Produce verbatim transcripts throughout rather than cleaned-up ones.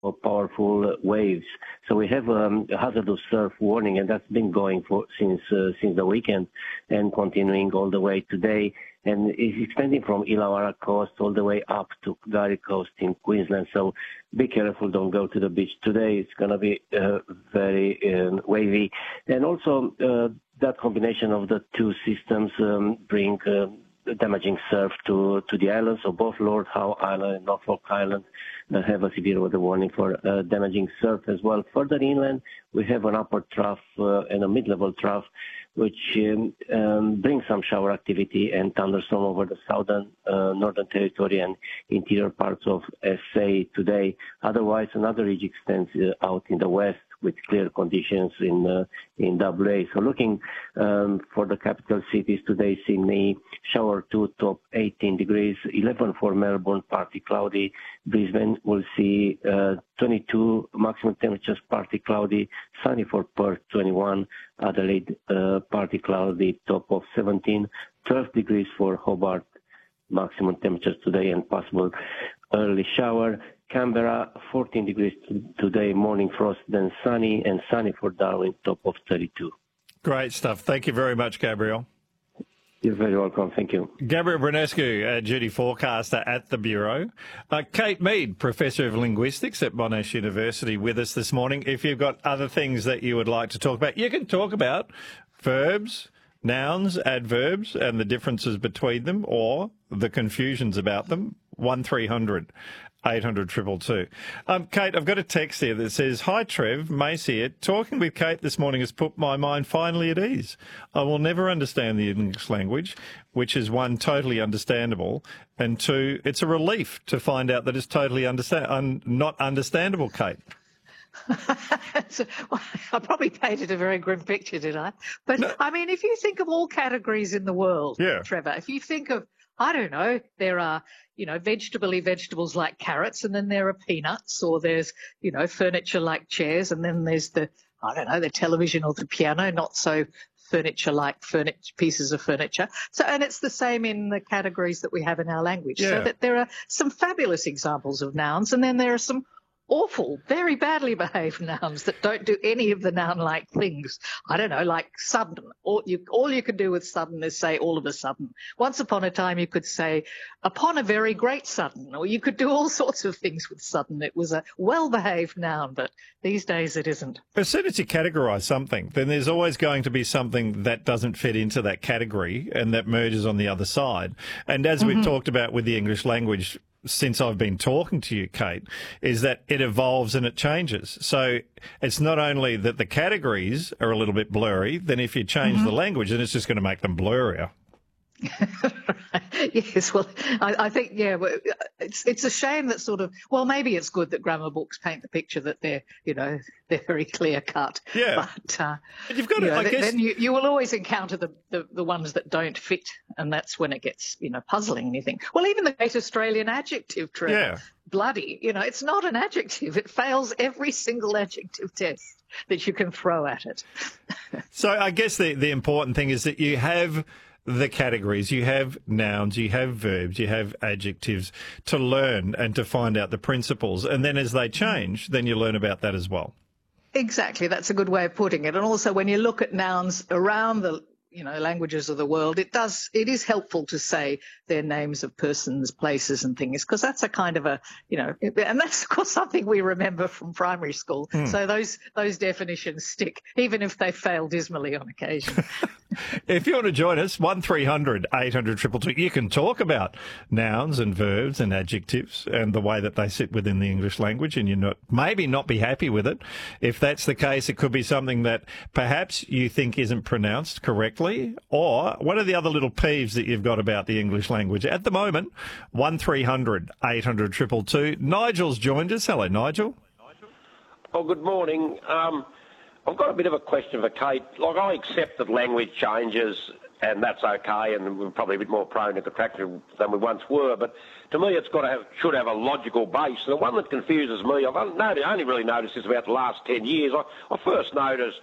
or powerful waves. So we have um, a hazardous surf warning, and that's been going for since uh, since the weekend and continuing all the way today. And it's extending from Illawarra coast all the way up to Gary coast in Queensland. So be careful, don't go to the beach today. It's going to be uh, very um, wavy. And also uh, that combination of the two systems um, bring uh, damaging surf to, to the islands. So both Lord Howe Island and Norfolk Island uh, have a severe weather warning for uh, damaging surf as well. Further inland, we have an upper trough uh, and a mid-level trough, which um, um, brings some shower activity and thunderstorm over the southern, uh, northern territory and interior parts of S A today. Otherwise, another ridge extends uh, out in the west with clear conditions in uh, in W A. So looking um, for the capital cities today, Sydney, shower two, top eighteen degrees, eleven for Melbourne, partly cloudy. Brisbane will see uh, twenty-two maximum temperatures, partly cloudy, sunny for Perth, twenty-one, Adelaide, uh, partly cloudy, top of seventeen, twelve degrees for Hobart, maximum temperatures today and possible early shower. Canberra, fourteen degrees today, morning frost, then sunny, and sunny for Darwin, top of thirty-two. Great stuff. Thank you very much, Gabriel. You're very welcome. Thank you. Gabriel Brunescu, uh, duty forecaster at the Bureau. Uh, Kate Mead, Professor of Linguistics at Monash University, with us this morning. If you've got other things that you would like to talk about, you can talk about verbs, nouns, adverbs, and the differences between them or the confusions about them. one three hundred eight hundred two two two. Um, Kate, I've got a text here that says, "Hi Trev, Mace here. Talking with Kate this morning has put my mind finally at ease. I will never understand the English language, which is one, totally understandable, and two, it's a relief to find out that it's totally understand un- not understandable, Kate." So, well, I probably painted a very grim picture, did I? But, no. I mean, if you think of all categories in the world, yeah. Trevor, if you think of, I don't know, there are, you know, vegetable-y vegetables like carrots, and then there are peanuts, or there's, you know, furniture like chairs, and then there's the, I don't know, the television or the piano, not so furniture like furniture, pieces of furniture. So, and it's the same in the categories that we have in our language. Yeah. So that there are some fabulous examples of nouns, and then there are some awful, very badly behaved nouns that don't do any of the noun-like things. I don't know, like sudden. All you, all you could do with sudden is say all of a sudden. Once upon a time, you could say upon a very great sudden, or you could do all sorts of things with sudden. It was a well-behaved noun, but these days it isn't. As soon as you categorise something, then there's always going to be something that doesn't fit into that category and that merges on the other side. And as mm-hmm. we've talked about with the English language, since I've been talking to you, Kate, is that it evolves and it changes. So it's not only that the categories are a little bit blurry, then if you change mm-hmm. the language, then it's just going to make them blurrier. Yes, well, I, I think, yeah, it's it's a shame that sort of, well, maybe it's good that grammar books paint the picture that they're, you know, they're very clear cut. Yeah. But, uh, but you've got you to, know, I th- guess... then you, you will always encounter the, the, the ones that don't fit, and that's when it gets, you know, puzzling and you think, well, even the great Australian adjective, Trevor, yeah. bloody, you know, it's not an adjective. It fails every single adjective test that you can throw at it. So I guess the, the important thing is that you have the categories, you have nouns, you have verbs, you have adjectives to learn and to find out the principles. And then as they change, then you learn about that as well. Exactly. That's a good way of putting it. And also when you look at nouns around the, you know, languages of the world, it does, it is helpful to say their names of persons, places and things, because that's a kind of a, you know, and that's of course something we remember from primary school. Mm. So those, those definitions stick, even if they fail dismally on occasion. If you want to join us, one three hundred eight hundred two two two, you can talk about nouns and verbs and adjectives and the way that they sit within the English language, and you not, maybe not be happy with it. If that's the case, it could be something that perhaps you think isn't pronounced correctly, or what are the other little peeves that you've got about the English language at the moment? one three hundred eight hundred two two two. Nigel's joined us. Hello, Nigel. Oh, good morning. Um, I've got a bit of a question for Kate. Like, I accept that language changes, and that's okay, and we're probably a bit more prone to contraction than we once were. But to me, it's got to have, should have a logical base. The one that confuses me, I've only, only really noticed this about the last ten years. I, I first noticed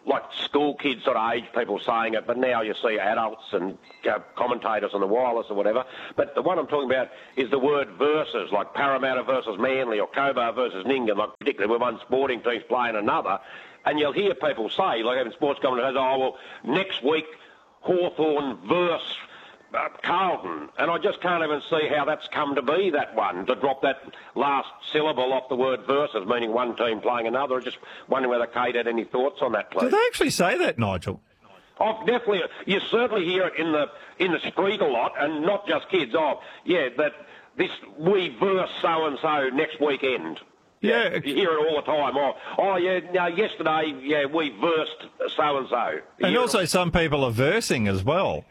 like school kids sort of age people saying it, but now you see adults and uh, commentators on the wireless or whatever. But the one I'm talking about is the word versus, like Parramatta versus Manly or Cobar versus Nyngan, like particularly when one sporting team's playing another. And you'll hear people say, like even sports commentators, oh, well, next week Hawthorn versus uh, Carlton. And I just can't even see how that's come to be, that one, to drop that last syllable off the word versus, meaning one team playing another. I'm just wondering whether Kate had any thoughts on that, please. Do they actually say that, Nigel? Oh, definitely. You certainly hear it in the in the street a lot, and not just kids. Oh, yeah, that this we verse so-and-so next weekend. Yeah. You hear it all the time. Oh, oh yeah, no, yesterday, yeah, we versed so-and-so. And also some people are versing as well.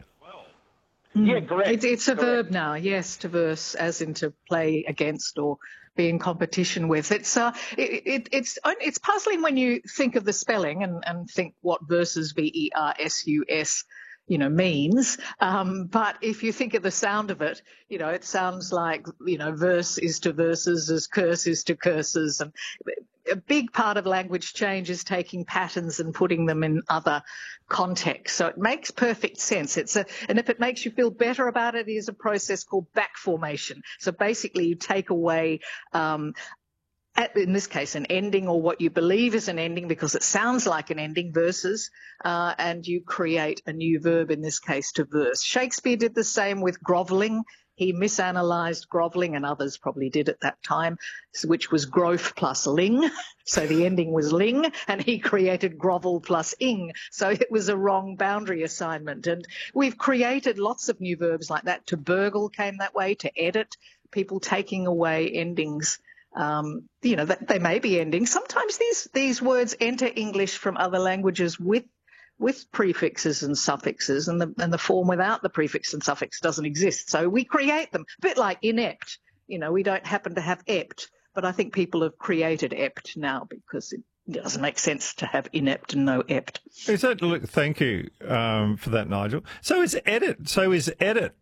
Yeah, correct. It's, it's a correct. verb now, yes, to verse, as in to play against or be in competition with. It's uh, it, it, it's it's puzzling when you think of the spelling and, and think what versus, V E R S U S, you know, means. Um, but if you think of the sound of it, you know, it sounds like, you know, verse is to verses as curse is to curses. And a big part of language change is taking patterns and putting them in other contexts. So it makes perfect sense. It's a, and if it makes you feel better about it, it is a process called back formation. So basically you take away, um, At, in this case, an ending or what you believe is an ending because it sounds like an ending, versus, uh, and you create a new verb, in this case, to verse. Shakespeare did the same with grovelling. He misanalyzed grovelling, and others probably did at that time, which was growth plus ling. So the ending was ling, and he created grovel plus ing. So it was a wrong boundary assignment. And we've created lots of new verbs like that. To burgle came that way, to edit, people taking away endings. Um, you know, they may be endings. Sometimes these these words enter English from other languages with with prefixes and suffixes, and the and the form without the prefix and suffix doesn't exist. So we create them, a bit like inept. You know, we don't happen to have ept, but I think people have created ept now because it doesn't make sense to have inept and no ept. Is that, look, thank you um, for that, Nigel. So is edit. So is edit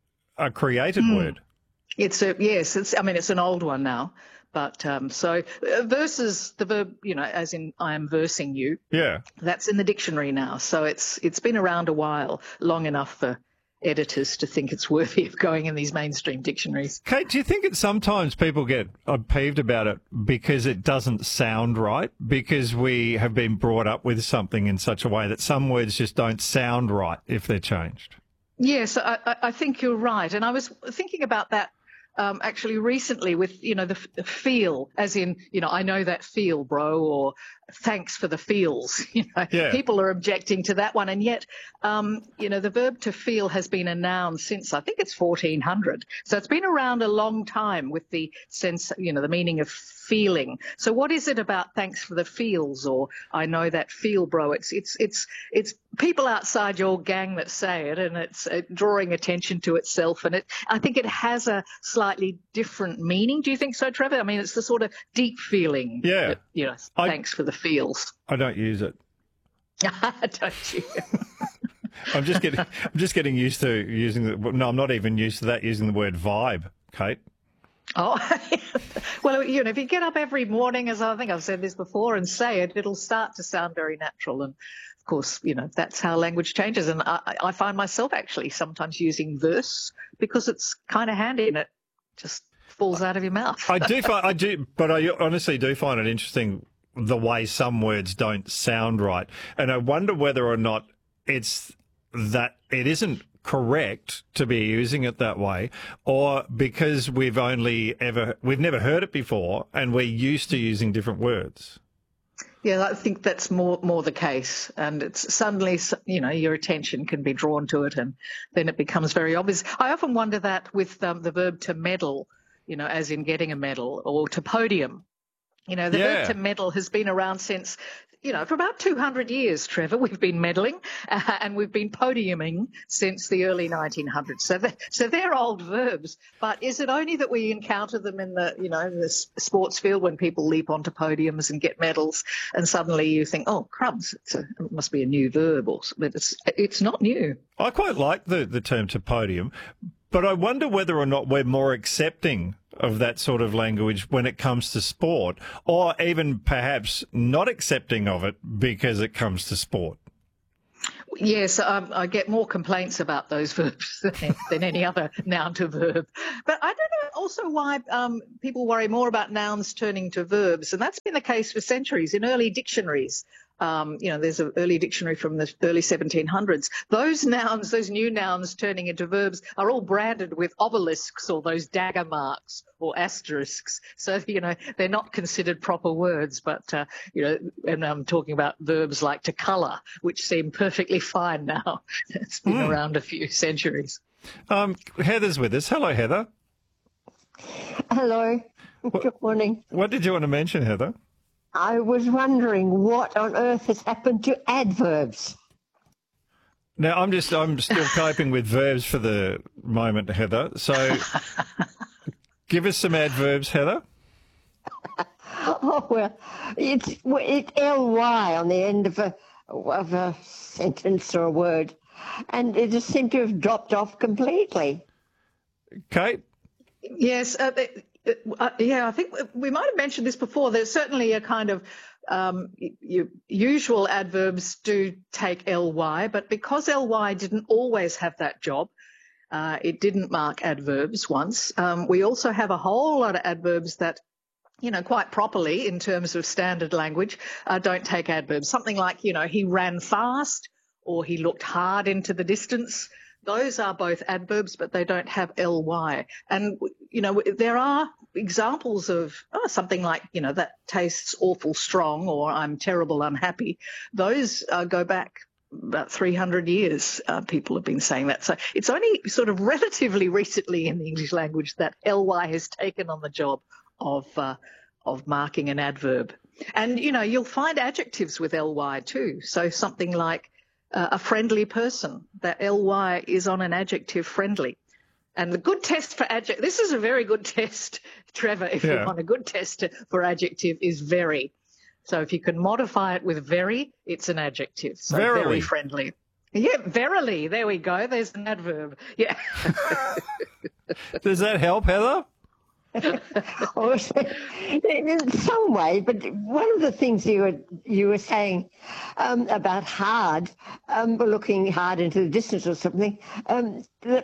a created mm. word? It's a yes. It's I mean it's an old one now. But um, so uh, versus the verb, you know, as in I am versing you. Yeah. That's in the dictionary now. So it's it's been around a while, long enough for editors to think it's worthy of going in these mainstream dictionaries. Kate, do you think that sometimes people get peeved about it because it doesn't sound right? Because we have been brought up with something in such a way that some words just don't sound right if they're changed? Yes, I, I think you're right. And I was thinking about that Um, actually recently with, you know, the, the feel, as in, you know, I know that feel, bro, or thanks for the feels. You know, yeah. People are objecting to that one. And yet, um, you know, the verb to feel has been a noun since, I think it's fourteen hundred. So it's been around a long time with the sense, you know, the meaning of feeling. So what is it about thanks for the feels or I know that feel, bro? It's, it's, it's, it's people outside your gang that say it, and it's uh, drawing attention to itself. And it, I think it has a slightly different meaning. Do you think so, Trevor? I mean, it's the sort of deep feeling. Yeah. That, you know, I, thanks for the feels. I don't use it. Don't you? I'm just getting, I'm just getting used to using the, no, I'm not even used to that, using the word vibe, Kate. Oh, well, you know, if you get up every morning, as I think I've said this before, and say it, it'll start to sound very natural. And of course, you know, that's how language changes. And I, I find myself actually sometimes using verse because it's kind of handy and it just falls out of your mouth. I do find, I do, but I honestly do find it interesting the way some words don't sound right. And I wonder whether or not it's that it isn't correct to be using it that way, or because we've only ever, we've never heard it before and we're used to using different words. Yeah, I think that's more more the case. And it's suddenly, you know, your attention can be drawn to it and then it becomes very obvious. I often wonder that with um, the verb to medal, you know, as in getting a medal, or to podium. You know, the yeah. verb to medal has been around since, you know, for about two hundred years, Trevor. We've been medaling uh, and we've been podiuming since the early nineteen hundreds. So they're, so they're old verbs. But is it only that we encounter them in the, you know, in the sports field when people leap onto podiums and get medals and suddenly you think, oh, crumbs, it's a, it must be a new verb, or but it's it's not new. I quite like the, the term to podium, but I wonder whether or not we're more accepting of that sort of language when it comes to sport, or even perhaps not accepting of it because it comes to sport? Yes, um, I get more complaints about those verbs than, than any other noun to verb. But I don't know also why um, people worry more about nouns turning to verbs, and that's been the case for centuries. In early dictionaries, um, you know, there's an early dictionary from the early seventeen hundreds. Those nouns, those new nouns turning into verbs are all branded with obelisks or those dagger marks or asterisks. So, you know, they're not considered proper words, but, uh, you know, and I'm talking about verbs like to colour, which seem perfectly fine now. It's been mm. around a few centuries. Um, Heather's with us. Hello, Heather. Hello. What, Good morning. What did you want to mention, Heather? I was wondering what on earth has happened to adverbs. Now, I'm just, I'm still coping with verbs for the moment, Heather. So give us some adverbs, Heather. Oh, well, it's, it's L Y on the end of a, of a sentence or a word, and it just seemed to have dropped off completely. Kate? Yes, uh, uh, yeah, I think we might have mentioned this before. There's certainly a kind of um, you, usual adverbs do take L Y, but because L Y didn't always have that job, uh, it didn't mark adverbs once. Um, we also have a whole lot of adverbs that, you know, quite properly in terms of standard language, uh, don't take adverbs. Something like, you know, he ran fast or he looked hard into the distance. Those are both adverbs, but they don't have L Y. And, you know, there are examples of oh, something like, you know, that tastes awful strong or I'm terrible unhappy. Those uh, go back about three hundred years. Uh, people have been saying that. So it's only sort of relatively recently in the English language that L Y has taken on the job of uh, of marking an adverb. And, you know, you'll find adjectives with L Y too. So something like, Uh, a friendly person, that L Y is on an adjective friendly. And the good test for adjective, this is a very good test, Trevor, if yeah. you want a good test for adjective is very. So if you can modify it with very, it's an adjective. So verily. Very friendly. Yeah, verily. There we go. There's an adverb. Yeah. Does that help, Heather? In some way, but one of the things you were you were saying um, about hard, um, looking hard into the distance or something, um, that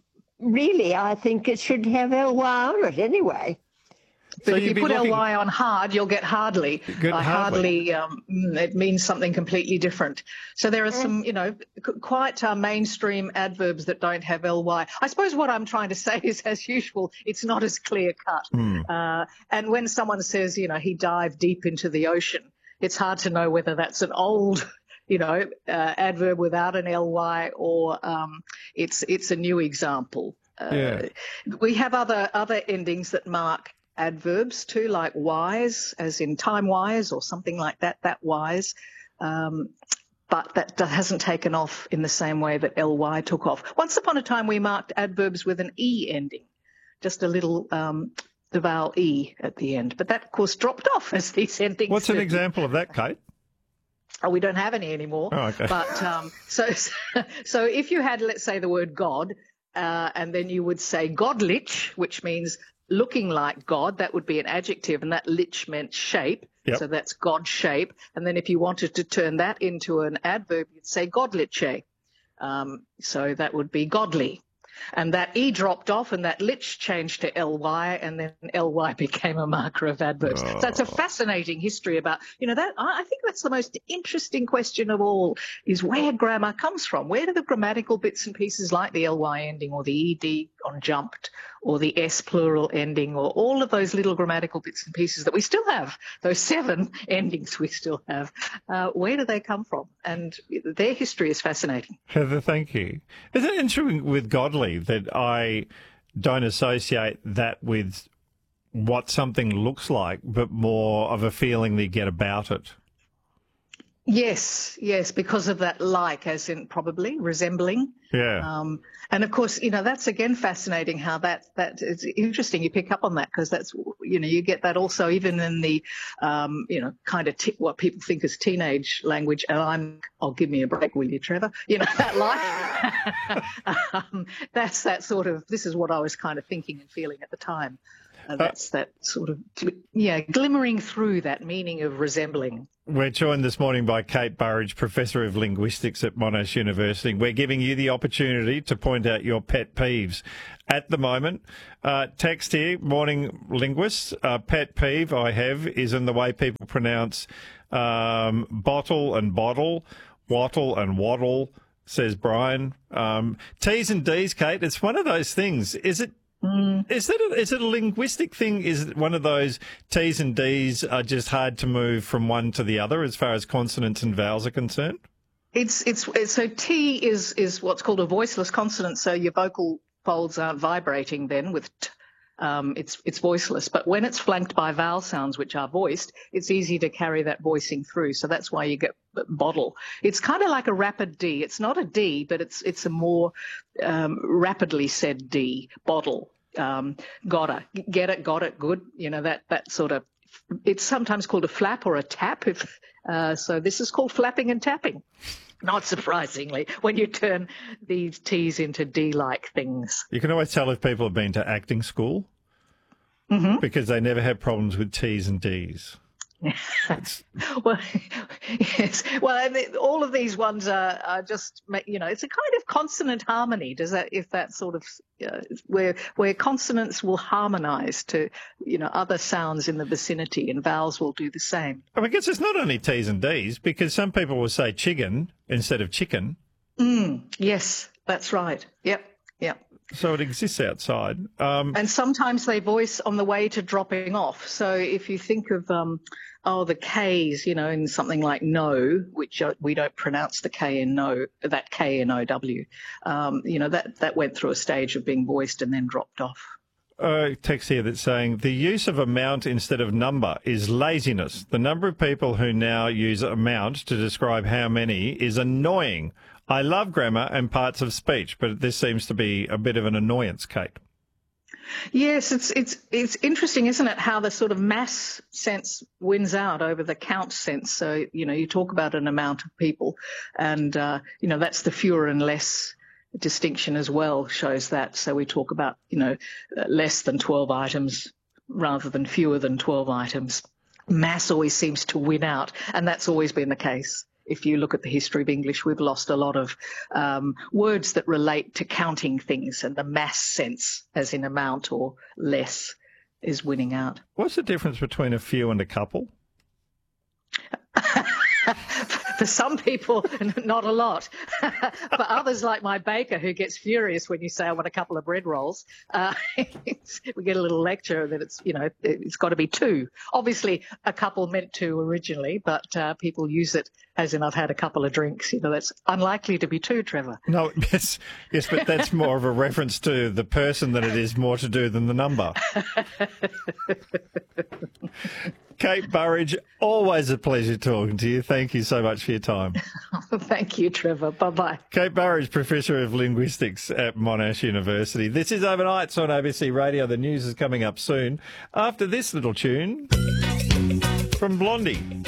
really I think it should have L Y on it anyway. But so if you put looking... L Y on hard, you'll get hardly. Good, uh, hardly, hardly um, it means something completely different. So there are some, you know, quite uh, mainstream adverbs that don't have L Y. I suppose what I'm trying to say is, as usual, it's not as clear cut. Mm. Uh, and when someone says, you know, he dived deep into the ocean, it's hard to know whether that's an old, you know, uh, adverb without an L Y or um, it's it's a new example. Uh, yeah. We have other other endings that mark adverbs too, like wise, as in time wise or something like that, that wise. Um, but that hasn't taken off in the same way that L Y took off. Once upon a time, we marked adverbs with an E ending, just a little um, the vowel E at the end. But that, of course, dropped off as these endings. What's an do. example of that, Kate? Oh, we don't have any anymore. Oh, okay. But um, so, so if you had, let's say, the word God, uh, and then you would say godlich, which means looking like God, that would be an adjective, and that lich meant shape. Yep. So that's God shape. And then if you wanted to turn that into an adverb, you'd say godliche. Um, so that would be godly. And that E dropped off and that lich changed to L Y, and then L Y became a marker of adverbs. Oh. So it's a fascinating history about, you know, that I think that's the most interesting question of all, is where grammar comes from. Where do the grammatical bits and pieces like the L Y ending or the E D on jumped or the S plural ending or all of those little grammatical bits and pieces that we still have, those seven endings we still have, uh, where do they come from? And their history is fascinating. Heather, thank you. Is it interesting with godly that I don't associate that with what something looks like, but more of a feeling that you get about it? Yes, yes, because of that like, as in probably resembling. Yeah. Um, and of course, you know, that's again fascinating how that, that it's interesting you pick up on that, because that's, you know, you get that also even in the, um, you know, kind of t- what people think is teenage language. And I'm, oh, give me a break, will you, Trevor? You know, that like, um, that's that sort of, this is what I was kind of thinking and feeling at the time. And that's that sort of, yeah, glimmering through that meaning of resembling. We're joined this morning by Kate Burridge, Professor of Linguistics at Monash University. We're giving you the opportunity to point out your pet peeves. At the moment, uh, text here, morning linguists, uh, pet peeve I have is in the way people pronounce um, bottle and bottle, wattle and waddle, says Brian. Um, T's and D's, Kate, it's one of those things. Is it Mm. Is that a, is it a linguistic thing? Is it one of those T's and D's are just hard to move from one to the other as far as consonants and vowels are concerned? It's it's, it's so T is is what's called a voiceless consonant. So your vocal folds aren't vibrating then with T. Um, it's it's voiceless. But when it's flanked by vowel sounds which are voiced, it's easy to carry that voicing through. So that's why you get bottle. It's kind of like a rapid D. It's not a D, but it's it's a more um, rapidly said D. Bottle. Um, gotta get it, got it, good. You know that that sort of. It's sometimes called a flap or a tap. If uh, so, this is called flapping and tapping. Not surprisingly, when you turn these T's into D-like things. You can always tell if people have been to acting school mm-hmm. because they never have problems with T's and D's. well, yes. Well, all of these ones are, are just, you know, it's a kind of consonant harmony. Does that, if that sort of, uh, where where consonants will harmonise to, you know, other sounds in the vicinity, and vowels will do the same. I guess it's not only T's and D's, because some people will say chicken instead of chicken. Mm, yes, that's right. Yep, yep. So it exists outside. Um, and sometimes they voice on the way to dropping off. So if you think of, um, oh, the K's, you know, in something like no, which we don't pronounce the K in no, that K in O W, um, you know, that, that went through a stage of being voiced and then dropped off. Uh, text here that's saying the use of amount instead of number is laziness. The number of people who now use amount to describe how many is annoying. I love grammar and parts of speech, but this seems to be a bit of an annoyance, Kate. Yes, it's it's it's interesting, isn't it, how the sort of mass sense wins out over the count sense. So, you know, you talk about an amount of people and, uh, you know, that's the fewer and less distinction as well, shows that. So we talk about, you know, less than twelve items rather than fewer than twelve items. Mass always seems to win out, and that's always been the case. If you look at the history of English, we've lost a lot of um, words that relate to counting things, and the mass sense, as in amount or less, is winning out. What's the difference between a few and a couple? For some people, not a lot. For others, like my baker, who gets furious when you say, I want a couple of bread rolls, uh, we get a little lecture that it's, you know, it's got to be two. Obviously, a couple meant two originally, but uh, people use it as in I've had a couple of drinks. You know, that's unlikely to be two, Trevor. No, yes, yes, but that's more of a reference to the person than it is more to do than the number. Kate Burridge, always a pleasure talking to you. Thank you so much for your time. Thank you, Trevor. Bye-bye. Kate Burridge, Professor of Linguistics at Monash University. This is Overnights on A B C Radio. The news is coming up soon after this little tune from Blondie.